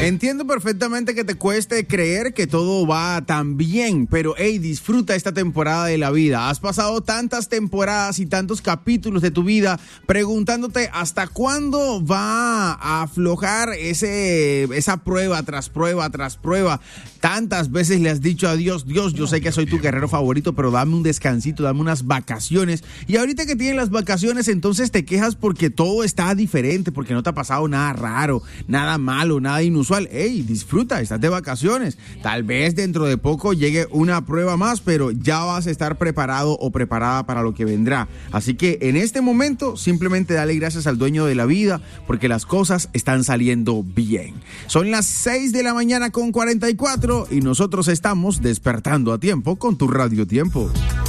Entiendo perfectamente que te cueste creer que todo va tan bien, pero hey, disfruta esta temporada de la vida. Has pasado tantas temporadas y tantos capítulos de tu vida preguntándote hasta cuándo va a aflojar esa prueba tras prueba tras prueba. Tantas veces le has dicho a Dios, yo sé que soy tu guerrero favorito, pero dame un descansito, dame unas vacaciones. Y ahorita que tienes las vacaciones, entonces te quejas porque todo está diferente, porque no te ha pasado nada raro, nada malo, nada inusual. Hey, disfruta, estás de vacaciones. Tal vez dentro de poco llegue una prueba más, pero ya vas a estar preparado o preparada para lo que vendrá. Así que en este momento, simplemente dale gracias al dueño de la vida, porque las cosas están saliendo bien. Son las 6 de la mañana con 44 y nosotros estamos despertando a tiempo con tu Radio Tiempo.